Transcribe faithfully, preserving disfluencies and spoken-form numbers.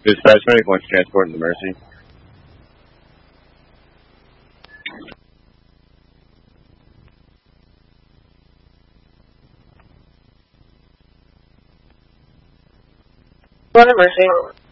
Dispatch medic wants transport in the Mercy. Go to Mercy.